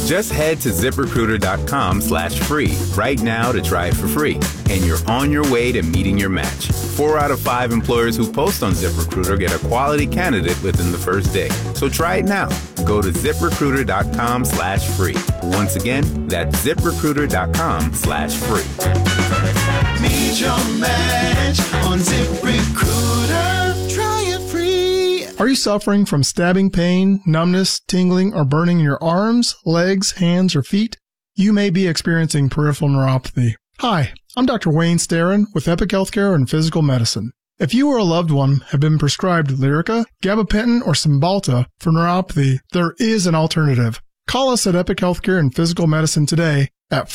Just head to ZipRecruiter.com/free right now to try it for free. And you're on your way to meeting your match. 4 out of 5 employers who post on ZipRecruiter get a quality candidate within the first day. So try it now. Go to ZipRecruiter.com/free. Once again, that's ZipRecruiter.com/free. Meet your match on ZipRecruiter. Try it free. Are you suffering from stabbing pain, numbness, tingling, or burning in your arms, legs, hands, or feet? You may be experiencing peripheral neuropathy. Hi, I'm Dr. Wayne Starin with Epic Healthcare and Physical Medicine. If you or a loved one have been prescribed Lyrica, gabapentin, or Cymbalta for neuropathy, there is an alternative. Call us at Epic Healthcare and Physical Medicine today at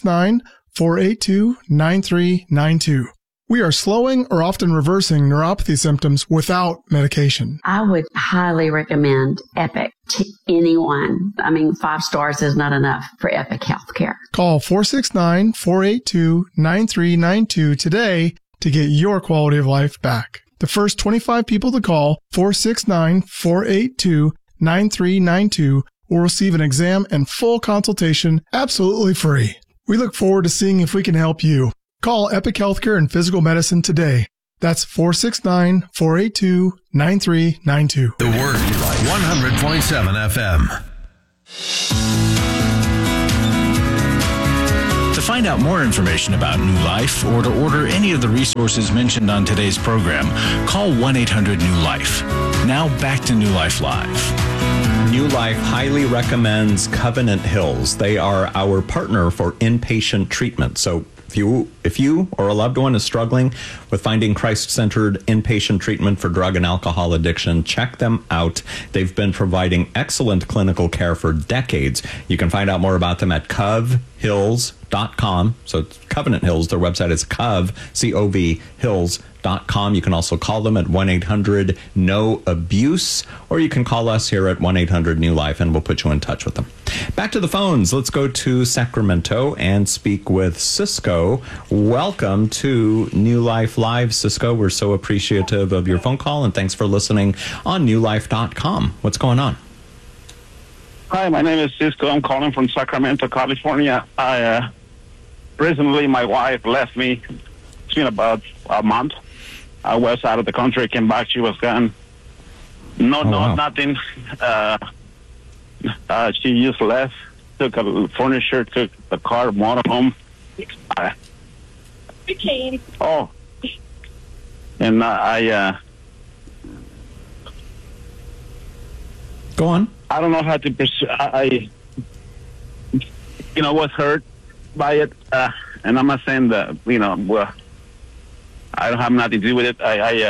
469-482-9392. We are slowing or often reversing neuropathy symptoms without medication. I would highly recommend Epic to anyone. 5 stars is not enough for Epic Healthcare. Call 469-482-9392 today to get your quality of life back. The first 25 people to call 469-482-9392 will receive an exam and full consultation absolutely free. We look forward to seeing if we can help you. Call Epic Healthcare and Physical Medicine today. That's 469-482-9392. The Word, 100.7 FM. To find out more information about New Life or to order any of the resources mentioned on today's program, call 1-800-NEW-LIFE. Now back to New Life Live. New Life highly recommends Covenant Hills. They are our partner for inpatient treatment. So if you or a loved one is struggling with finding Christ-centered inpatient treatment for drug and alcohol addiction, check them out. They've been providing excellent clinical care for decades. You can find out more about them at covhills.com. So it's Covenant Hills. Their website is C-O-V, hills.com. You can also call them at 1-800-NO-ABUSE, or you can call us here at 1-800-NEW-LIFE, and we'll put you in touch with them. Back to the phones. Let's go to Sacramento and speak with Cisco. Welcome to New Life Live, Cisco. We're so appreciative of your phone call, and thanks for listening on newlife.com. What's going on? Hi, my name is Cisco. I'm calling from Sacramento, California. Recently, my wife left me. It's been about a month. I was out of the country, came back, she was gone. Nothing. She just left, took a furniture, took the car, motorhome. And Go on. I don't know how to pursue. I was hurt by it, and I'm not saying that, I don't have nothing to do with it.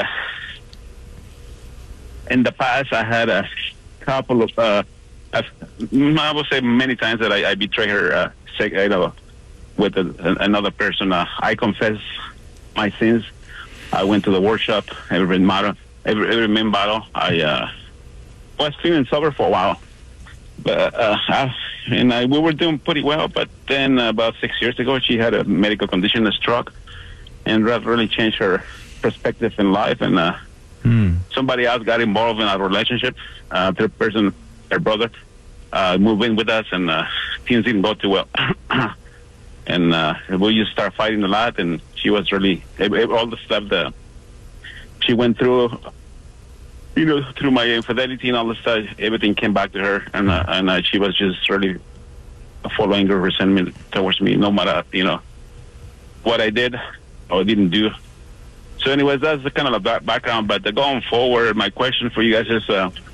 In the past, I had a couple of, I would say many times that I betrayed her, with another person. I confess my sins. I went to the workshop, every main bottle. I was feeling sober for a while, but we were doing pretty well. But then about 6 years ago, she had a medical condition, a stroke, and that really changed her perspective in life. And somebody else got involved in our relationship. Third person, her brother, moved in with us, and things didn't go too well. And we just started fighting a lot, and she was really, all the stuff that she went through, through my infidelity and all the stuff, everything came back to her, and she was just really full of anger, resentment towards me, no matter, what I did or didn't do. So anyways, that's the kind of the background. But going forward, my question for you guys is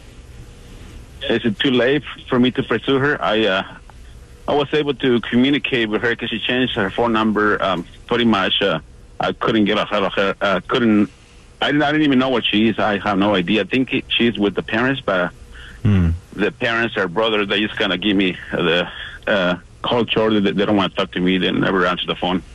it too late for me to pursue her? I was able to communicate with her because she changed her phone number. Pretty much, I couldn't get a hold of her. I didn't even know what she is. I have no idea. I think she's with the parents, but the parents, her brother, they just kind of give me the culture. They don't want to talk to me. They never answer the phone.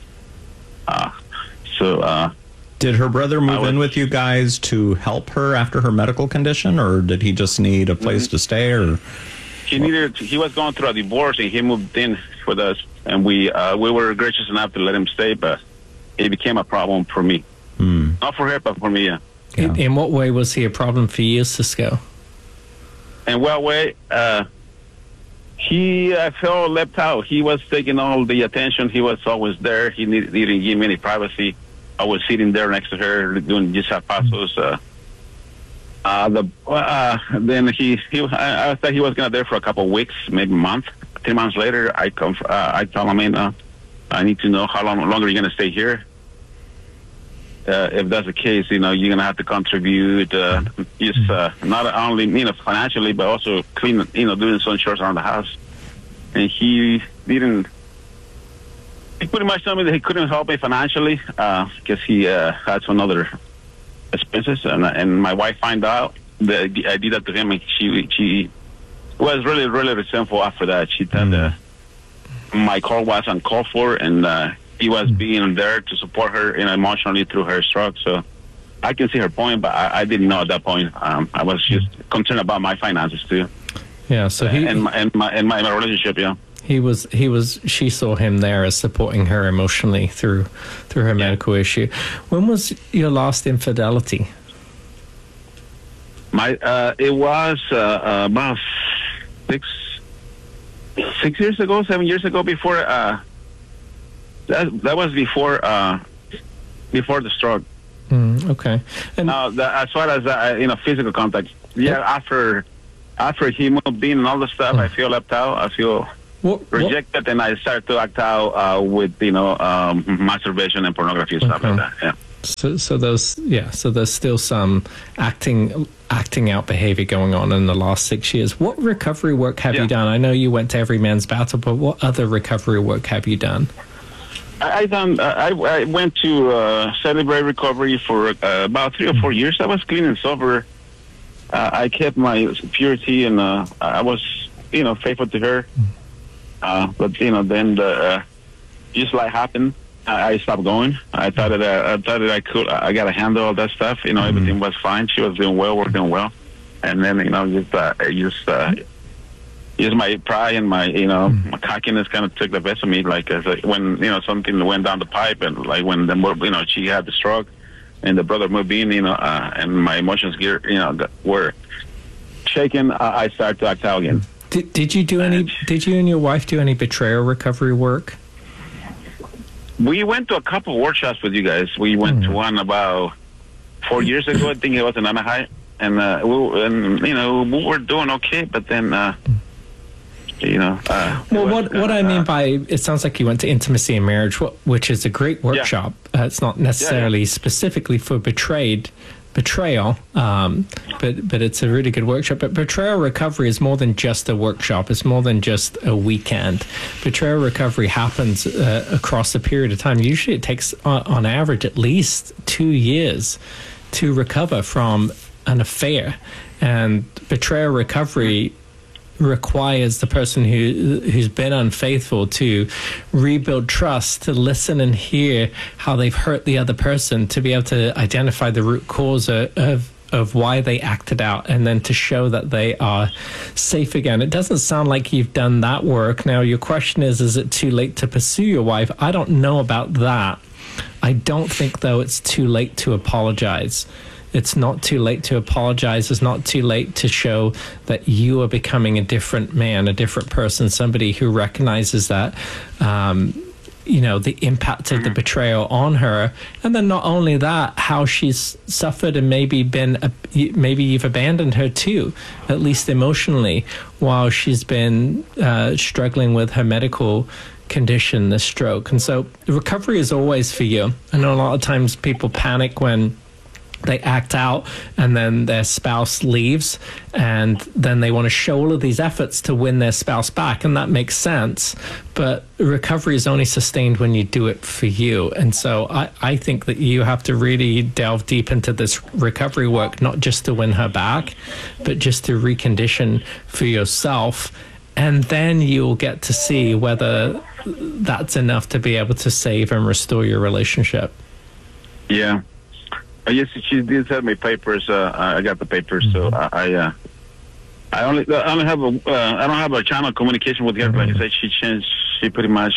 Did her brother move in with you guys to help her after her medical condition, or did he just need a place to stay? Or he was going through a divorce, and he moved in with us, and we were gracious enough to let him stay, but it became a problem for me. Not for her, but for me. Yeah. In what way was he a problem for you, Cisco? In what way? He felt left out. He was taking all the attention. He was always there. He didn't give me any privacy. I was sitting there next to her doing just pasos. Then I thought he was gonna there for a couple of weeks, maybe a month. 3 months later, I tell him, I need to know how longer you're gonna stay here. If that's the case, you're gonna have to contribute, not only financially, but also clean, doing some chores around the house. And he didn't. He pretty much told me that he couldn't help me financially because he had some other expenses, and my wife found out that I did that to him, and she was really, really resentful after that. She thought my call was uncalled for, and he was being there to support her emotionally through her stroke. So I can see her point, but I didn't know at that point. I was just concerned about my finances too. Yeah. So and my relationship. Yeah. She saw him there as supporting her emotionally through her medical issue. When was your last infidelity? It was about 6 years ago, 7 years ago. Before that was before the stroke. Okay. And as far as physical contact, after he moved in and all the stuff, I feel left out. I feel rejected, and I started to act out with masturbation and pornography and stuff like that. Yeah. So there's still some acting out behavior going on in the last 6 years. What recovery work have you done? I know you went to Every Man's Battle, but what other recovery work have you done? I went to Celebrate Recovery for about 3 or 4 years. I was clean and sober. I kept my purity, and I was faithful to her. But then just like happened, I stopped going. I thought that I could. I got to handle all that stuff. Everything was fine. She was doing well, working well, and then just my pride and my my cockiness kind of took the best of me. Like when something went down the pipe, and like when she had the stroke, and the brother moved in, and my emotions were shaken. I started to act out again. Did you and your wife do any betrayal recovery work? We went to a couple of workshops with you guys. We went to one about 4 years ago. I think it was in Anaheim, and we were doing okay. But then, what I mean by it sounds like you went to Intimacy and Marriage, which is a great workshop. It's not necessarily specifically for betrayal, but it's a really good workshop. But betrayal recovery is more than just a workshop. It's more than just a weekend. Betrayal recovery happens across a period of time. Usually it takes on average at least 2 years to recover from an affair, and betrayal recovery requires the person who's been unfaithful to rebuild trust, to listen and hear how they've hurt the other person, to be able to identify the root cause of why they acted out, and then to show that they are safe again. It doesn't sound like you've done that work. Now, your question is it too late to pursue your wife? I don't know about that. I don't think, though, it's too late to apologize. It's not too late to apologize. It's not too late to show that you are becoming a different man, a different person, somebody who recognizes that, the impact of the betrayal on her. And then not only that, how she's suffered and maybe you've abandoned her too, at least emotionally, while she's been struggling with her medical condition, the stroke. And so recovery is always for you. I know a lot of times people panic when they act out and then their spouse leaves, and then they want to show all of these efforts to win their spouse back, and that makes sense. But recovery is only sustained when you do it for you. And so I think that you have to really delve deep into this recovery work, not just to win her back, but just to recondition for yourself. And then you'll get to see whether that's enough to be able to save and restore your relationship. Yeah. Yes, she did send me papers. I got the papers, so I don't have a channel of communication with her. Like I said, she pretty much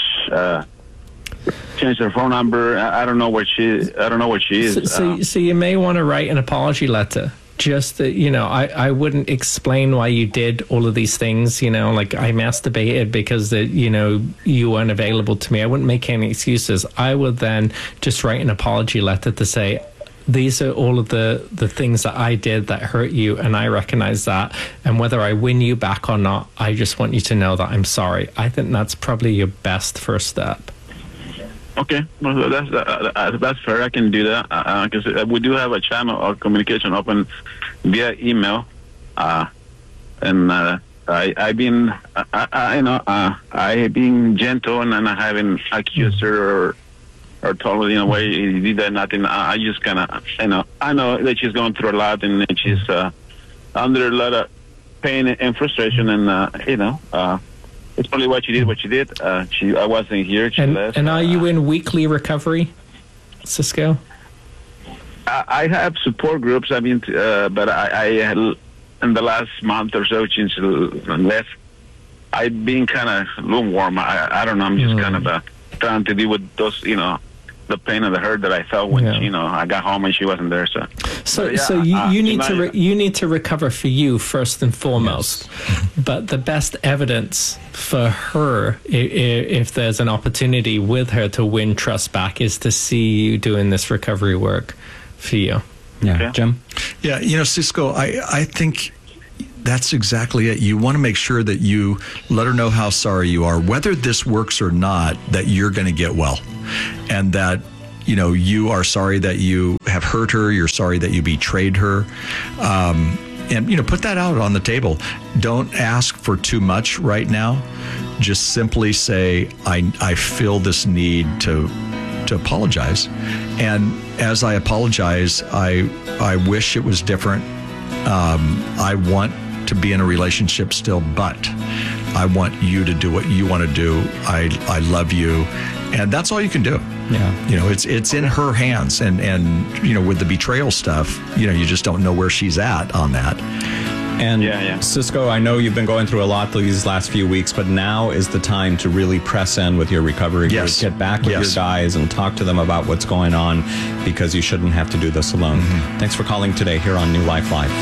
changed her phone number. I don't know where she is. So you may want to write an apology letter just that, I wouldn't explain why you did all of these things, like I masturbated because you weren't available to me. I wouldn't make any excuses. I would then just write an apology letter to say, these are all of the things that I did that hurt you, and I recognize that. And whether I win you back or not, I just want you to know that I'm sorry. I think that's probably your best first step. Okay, well, that's fair. I can do that because we do have a channel of communication open via email, and I've been gentle, and I haven't accused her or told her why you did that. Nothing. I just kind of I know that she's going through a lot, and she's under a lot of pain and frustration, and it's probably what she did. I wasn't here. She left. And are you in weekly recovery, Cisco? I have support groups. I mean, but I in the last month or so since she left, I've been kind of lukewarm. I don't know. I'm just kind of trying to deal with those, the pain and the hurt that I felt when I got home and she wasn't there. So you need to recover for you first and foremost. Yes. But the best evidence for her, if there's an opportunity with her to win trust back, is to see you doing this recovery work for you. Yeah, okay. Jim. Yeah, Cisco, I think that's exactly it. You want to make sure that you let her know how sorry you are, whether this works or not, that you're going to get well. And that, you are sorry that you have hurt her. You're sorry that you betrayed her. And, put that out on the table. Don't ask for too much right now. Just simply say, I feel this need to apologize. And as I apologize, I wish it was different. I want to be in a relationship still, but I want you to do what you want to do. I love you. And that's all you can do. Yeah. It's in her hands. And with the betrayal stuff, you just don't know where she's at on that. And Cisco, I know you've been going through a lot these last few weeks, but now is the time to really press in with your recovery. Yes. Get back with your guys and talk to them about what's going on, because you shouldn't have to do this alone. Mm-hmm. Thanks for calling today here on New Life Live.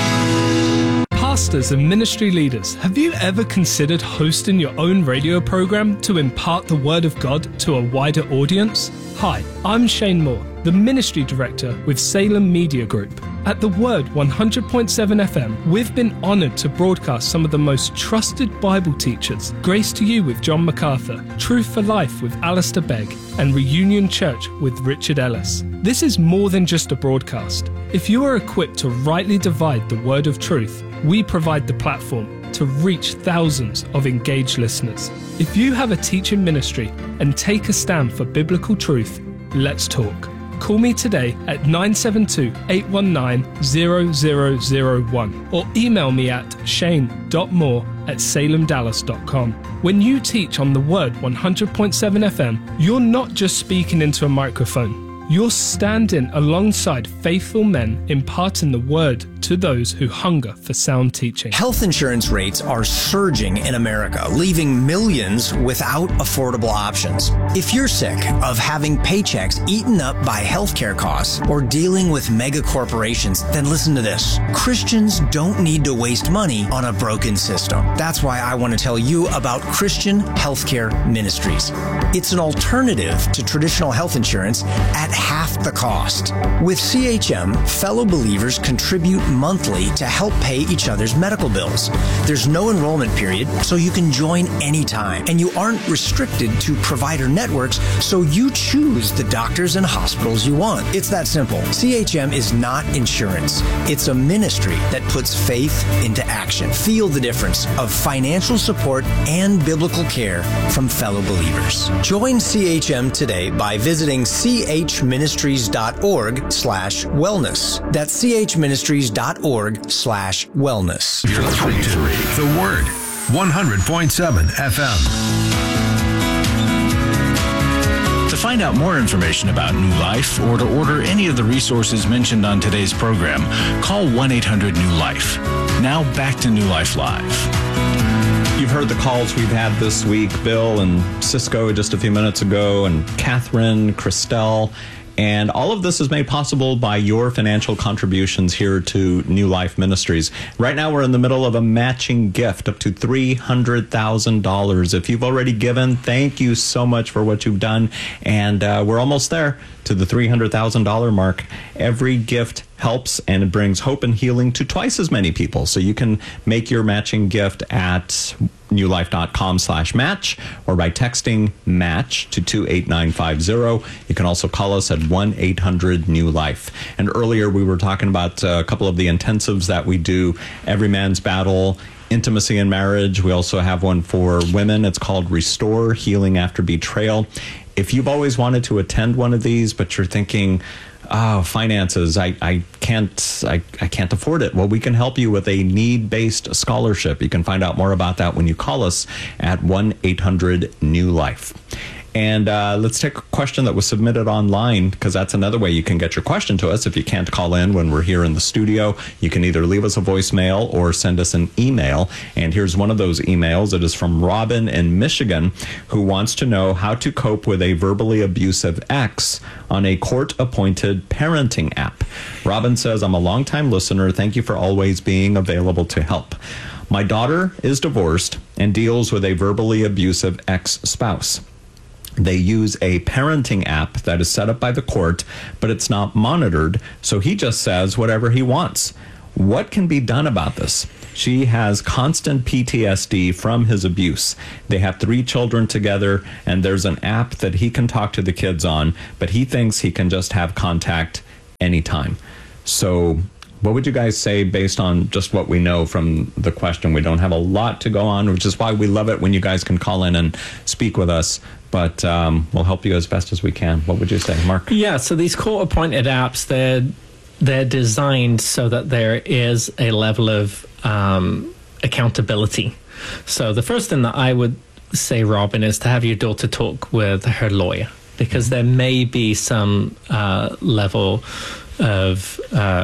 Pastors and ministry leaders, have you ever considered hosting your own radio program to impart the Word of God to a wider audience? Hi, I'm Shane Moore, the Ministry Director with Salem Media Group. At The Word 100.7 FM, we've been honored to broadcast some of the most trusted Bible teachers, Grace to You with John MacArthur, Truth for Life with Alistair Begg, and Reunion Church with Richard Ellis. This is more than just a broadcast. If you are equipped to rightly divide the word of truth, we provide the platform to reach thousands of engaged listeners. If you have a teaching ministry and take a stand for biblical truth, let's talk. Call me today at 972-819-0001 or email me at shane.moore@salemdallas.com. When you teach on the Word 100.7 FM, you're not just speaking into a microphone. You're standing alongside faithful men imparting the Word to those who hunger for sound teaching. Health insurance rates are surging in America, leaving millions without affordable options. If you're sick of having paychecks eaten up by healthcare costs or dealing with mega corporations, then listen to this. Christians don't need to waste money on a broken system. That's why I want to tell you about Christian Healthcare Ministries. It's an alternative to traditional health insurance at half the cost. With CHM, fellow believers contribute monthly to help pay each other's medical bills. There's no enrollment period, so you can join anytime. And you aren't restricted to provider networks, so you choose the doctors and hospitals you want. It's that simple. CHM is not insurance. It's a ministry that puts faith into action. Feel the difference of financial support and biblical care from fellow believers. Join CHM today by visiting chministries.org/wellness. That's chministries.org/wellness. You're listening to The Word, 100.7 FM. To find out more information about New Life or to order any of the resources mentioned on today's program, call 1-800-NEW-LIFE. Now back to New Life Live. You've heard the calls we've had this week, Bill and Cisco just a few minutes ago, and Catherine, Christelle. And all of this is made possible by your financial contributions here to New Life Ministries. Right now, we're in the middle of a matching gift up to $300,000. If you've already given, thank you so much for what you've done. And we're almost there to the $300,000 mark. Every gift helps, and it brings hope and healing to twice as many people. So you can make your matching gift at newlife.com/match or by texting match to 28950. You can also call us at 1-800-NEW-LIFE. And earlier we were talking about a couple of the intensives that we do, Every Man's Battle, Intimacy in Marriage. We also have one for women. It's called Restore, Healing After Betrayal. If you've always wanted to attend one of these, but you're thinking, oh, finances, I can't afford it. Well, we can help you with a need-based scholarship. You can find out more about that when you call us at 1-800-NEW-LIFE. And let's take a question that was submitted online, because that's another way you can get your question to us. If you can't call in when we're here in the studio, you can either leave us a voicemail or send us an email. And here's one of those emails. It is from Robin in Michigan, who wants to know how to cope with a verbally abusive ex on a court-appointed parenting app. Robin says, I'm a longtime listener. Thank you for always being available to help. My daughter is divorced and deals with a verbally abusive ex-spouse. They use a parenting app that is set up by the court, but it's not monitored, so he just says whatever he wants. What can be done about this? She has constant PTSD from his abuse. They have 3 children together, and there's an app that he can talk to the kids on, but he thinks he can just have contact anytime. So what would you guys say based on just what we know from the question? We don't have a lot to go on, which is why we love it when you guys can call in and speak with us. But we'll help you as best as we can. What would you say, Mark? Yeah, so these court-appointed apps, they're designed so that there is a level of accountability. So the first thing that I would say, Robin, is to have your daughter talk with her lawyer, because there may be some level of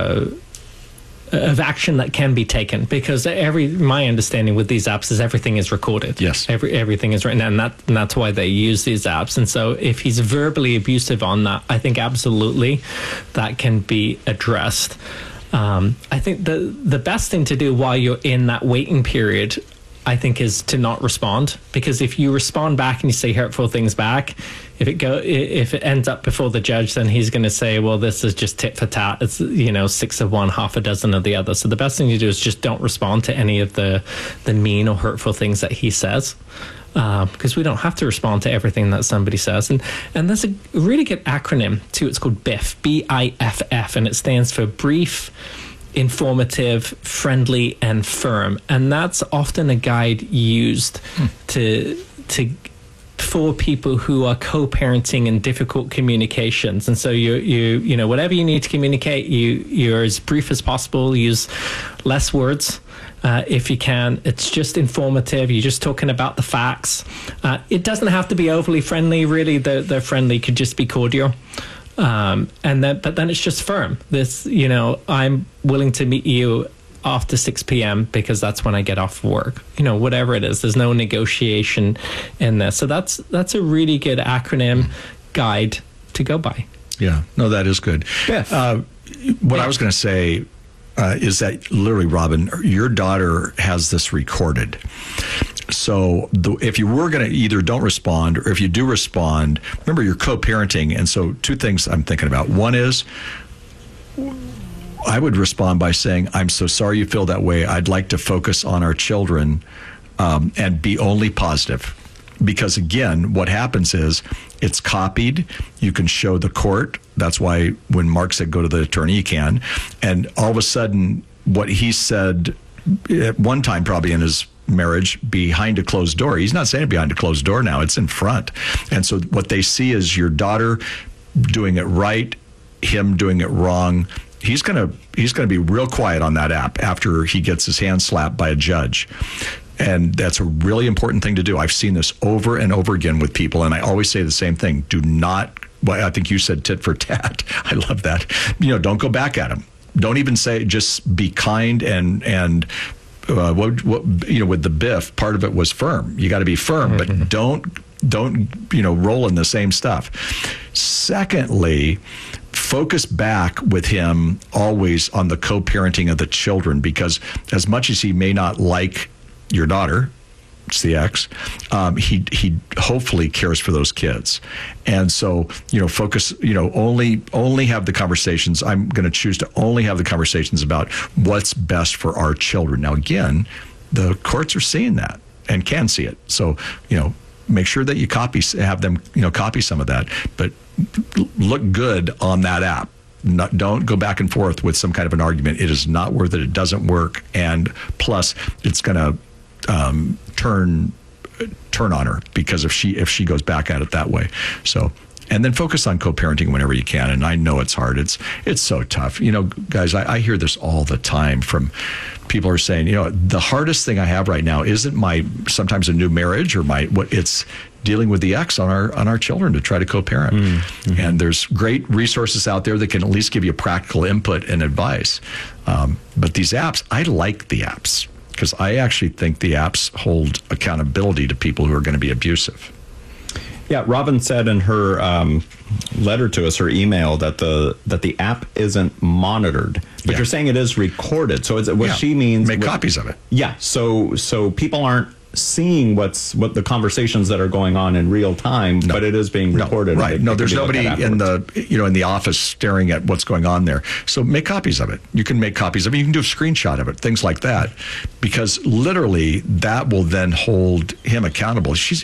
action that can be taken, because my understanding with these apps is everything is recorded. Yes. Everything is written, and that's why they use these apps. And so if he's verbally abusive on that, I think absolutely that can be addressed. I think the best thing to do while you're in that waiting period, I think, is to not respond, because if you respond back and you say hurtful things back, if it ends up before the judge, then he's going to say, well, this is just tit for tat. It's 6 of one, half a dozen of the other. So the best thing to do is just don't respond to any of the mean or hurtful things that he says, because we don't have to respond to everything that somebody says. And there's a really good acronym too. It's called BIFF, BIFF, and it stands for brief, informative, friendly, and firm. And that's often a guide used for people who are co-parenting in difficult communications. And so you know, whatever you need to communicate, you're as brief as possible. Use less words if you can. It's just informative. You're just talking about the facts. It doesn't have to be overly friendly. Really, the friendly could just be cordial. But then it's just firm. This, I'm willing to meet you after 6 p.m. because that's when I get off work. Whatever it is, there's no negotiation in this. So that's a really good acronym guide to go by. Yeah, no, that is good. Yeah. What I was going to say is that literally, Robin, your daughter has this recorded. So if you were going to either don't respond, or if you do respond, remember you're co-parenting. And so 2 things I'm thinking about. One is, I would respond by saying, I'm so sorry you feel that way. I'd like to focus on our children and be only positive. Because again, what happens is it's copied. You can show the court. That's why when Mark said go to the attorney, you can. And all of a sudden, what he said at one time probably in his marriage behind a closed door, he's not saying it behind a closed door now, it's in front. And so what they see is your daughter doing it right, him doing it wrong. He's gonna be real quiet on that app after he gets his hand slapped by a judge. And that's a really important thing to do. I've seen this over and over again with people, and I always say the same thing. Do not, well, I think you said tit for tat. I love that. Don't go back at him. Don't even say, just be kind and with the BIFF, part of it was firm. You got to be firm, but don't don't roll in the same stuff. Secondly, focus back with him always on the co-parenting of the children, because as much as he may not like your daughter, it's the ex, he hopefully cares for those kids. And so, focus, only have the conversations. I'm going to choose to only have the conversations about what's best for our children. Now, again, the courts are seeing that and can see it. So, make sure that you have them copy some of that, but look good on that app. Don't go back and forth with some kind of an argument. It is not worth it. It doesn't work. And plus, it's going to turn on her, because if she goes back at it that way. So, and then focus on co-parenting whenever you can. And I know it's hard. It's so tough. Guys, I hear this all the time from people who are saying, the hardest thing I have right now isn't sometimes a new marriage or it's dealing with the ex on our children to try to co-parent. Mm-hmm. And there's great resources out there that can at least give you practical input and advice. But these apps, I like the apps, because I actually think the apps hold accountability to people who are going to be abusive. Yeah, Robin said in her letter to us, her email, that the app isn't monitored, but you're saying it is recorded. So she means make copies of it. Yeah. So people aren't seeing what the conversations that are going on in real time, but it is being recorded. Right. There's nobody in the office staring at what's going on there. So make copies of it. You can make copies of it. You can do a screenshot of it, things like that, because literally that will then hold him accountable. She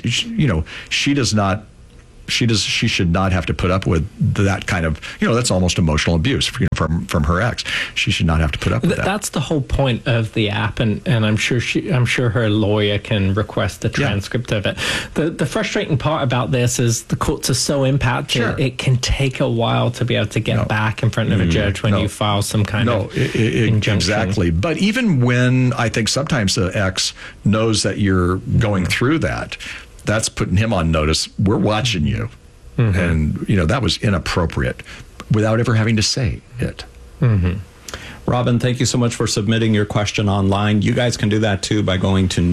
should not have to put up with that kind of, that's almost emotional abuse from her ex. She should not have to put up with that. That's the whole point of the app, and I'm sure her lawyer can request a transcript of it. The frustrating part about this is the courts are so impacted. Sure. It can take a while to be able to get back in front of a judge when you file some kind of injunction. Exactly. But even when I think sometimes the ex knows that you're going through that, that's putting him on notice. We're watching you. Mm-hmm. And, that was inappropriate without ever having to say it. Mm-hmm. Robin, thank you so much for submitting your question online. You guys can do that too by going to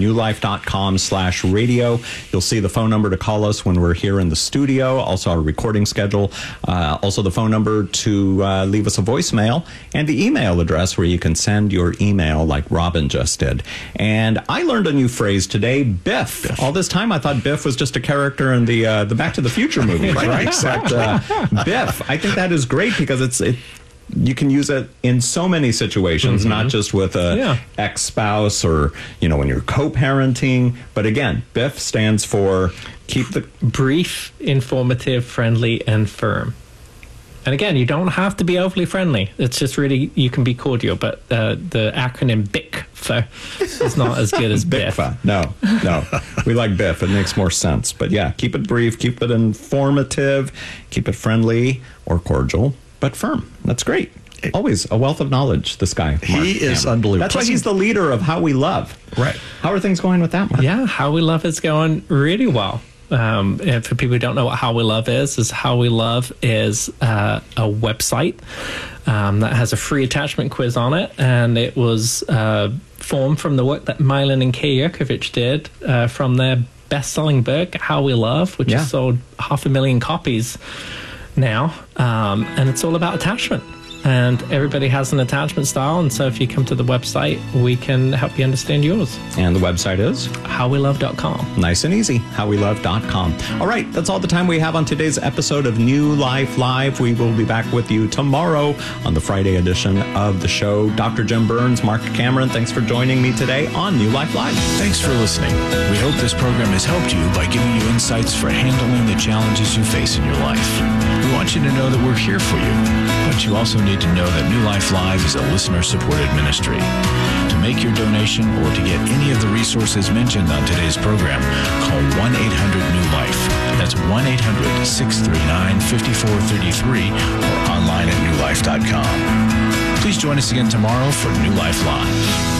newlife.com/radio. You'll see the phone number to call us when we're here in the studio, also our recording schedule, also the phone number to leave us a voicemail, and the email address where you can send your email like Robin just did. And I learned a new phrase today, Biff. All this time I thought Biff was just a character in the Back to the Future movie, right? Except Biff. I think that is great because you can use it in so many situations, not just with a ex-spouse or, when you're co-parenting. But again, BIF stands for keep the brief, informative, friendly, and firm. And again, you don't have to be overly friendly. It's just really, you can be cordial. But the acronym BICFA is not as good as BIF. No. We like BIF. It makes more sense. But yeah, keep it brief, keep it informative, keep it friendly or cordial, but firm. That's great. Always a wealth of knowledge, this guy. He is unbelievable. That's why he's the leader of How We Love. Right. How are things going with that, Mark? Yeah, How We Love is going really well. And for people who don't know what How We Love is How We Love is a website that has a free attachment quiz on it. And it was formed from the work that Milan and Kay Yerkovich did from their best-selling book, How We Love, which has sold 500,000 copies now, and it's all about attachment, and everybody has an attachment style, and so if you come to the website, we can help you understand yours. And the website is howwelove.com. Nice and easy, howwelove.com. All right, that's all the time we have on today's episode of New Life Live. We will be back with you tomorrow on the Friday edition of the show. Dr. Jim Burns, Mark Cameron, thanks for joining me today on New Life Live. Thanks for listening. We hope this program has helped you by giving you insights for handling the challenges you face in your life. We want you to know that we're here for you, but you also need to know that New Life Live is a listener-supported ministry. To make your donation or to get any of the resources mentioned on today's program, call 1-800-NEW-LIFE. That's 1-800-639-5433 or online at newlife.com. Please join us again tomorrow for New Life Live.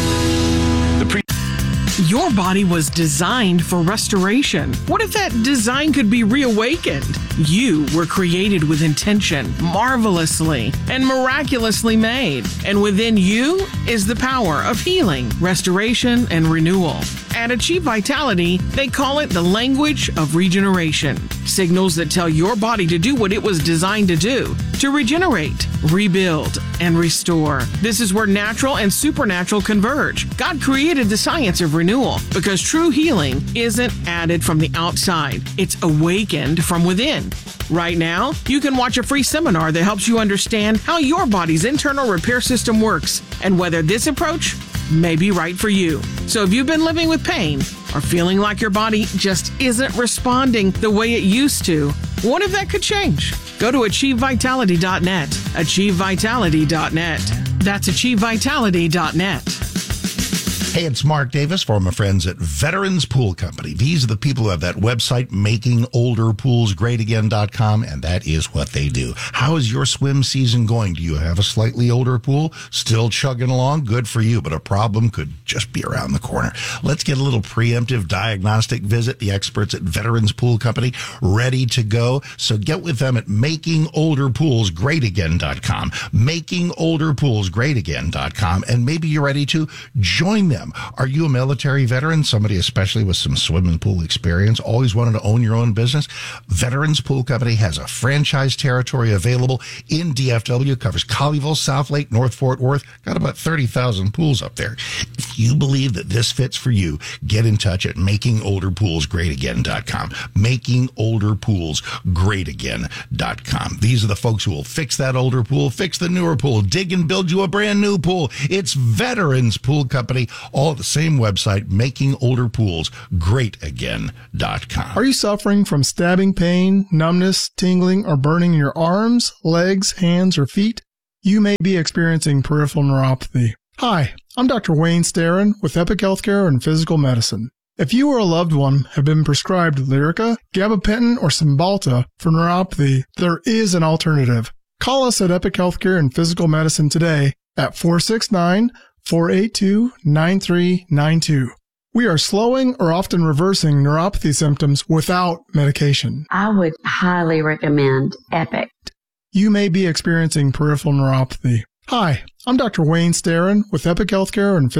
Your body was designed for restoration. What if that design could be reawakened? You were created with intention, marvelously and miraculously made. And within you is the power of healing, restoration, and renewal. At Achieve Vitality, they call it the language of regeneration. Signals that tell your body to do what it was designed to do, to regenerate, rebuild, and restore. This is where natural and supernatural converge. God created the science of renewal because true healing isn't added from the outside. It's awakened from within. Right now, you can watch a free seminar that helps you understand how your body's internal repair system works and whether this approach may be right for you. So if you've been living with pain or feeling like your body just isn't responding the way it used to, what if that could change? Go to AchieveVitality.net. AchieveVitality.net. That's AchieveVitality.net. Hey, it's Mark Davis from my friends at Veterans Pool Company. These are the people who have that website, MakingOlderPoolsGreatAgain.com, and that is what they do. How is your swim season going? Do you have a slightly older pool? Still chugging along? Good for you, but a problem could just be around the corner. Let's get a little preemptive diagnostic visit. The experts at Veterans Pool Company ready to go. So get with them at MakingOlderPoolsGreatAgain.com. MakingOlderPoolsGreatAgain.com, and maybe you're ready to join them. Are you a military veteran? Somebody especially with some swimming pool experience? Always wanted to own your own business? Veterans Pool Company has a franchise territory available in DFW. Covers Colleyville, South Lake, North Fort Worth. Got about 30,000 pools up there. If you believe that this fits for you, get in touch at MakingOlderPoolsGreatAgain.com. MakingOlderPoolsGreatAgain.com. These are the folks who will fix that older pool, fix the newer pool, dig and build you a brand new pool. It's Veterans Pool Company. All at the same website, MakingOlderPoolsGreatAgain.com. Are you suffering from stabbing pain, numbness, tingling, or burning in your arms, legs, hands, or feet? You may be experiencing peripheral neuropathy. Hi, I'm Dr. Wayne Starin with Epic Healthcare and Physical Medicine. If you or a loved one have been prescribed Lyrica, gabapentin, or Cymbalta for neuropathy, there is an alternative. Call us at Epic Healthcare and Physical Medicine today at 469-482-9392. We are slowing or often reversing neuropathy symptoms without medication. I would highly recommend Epic. You may be experiencing peripheral neuropathy. Hi, I'm Dr. Wayne Starin with Epic Healthcare and